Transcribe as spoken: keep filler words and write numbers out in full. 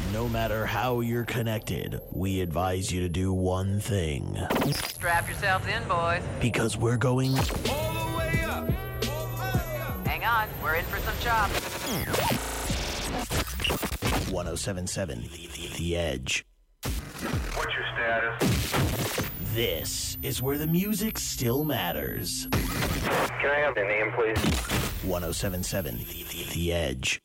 No matter how you're connected, we advise you to do one thing. Strap yourselves in, boys. Because we're going All the way up. All the way up. Hang on, we're in for some chops. one oh seven point seven The Edge. What's your status? This is where the music still matters. Can I have the name, please? one oh seven point seven The Edge.